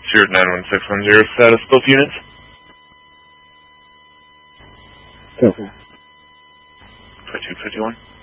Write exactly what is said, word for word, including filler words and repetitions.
Zero nine one six one zero. Status both units. Okay. Fifty two fifty one.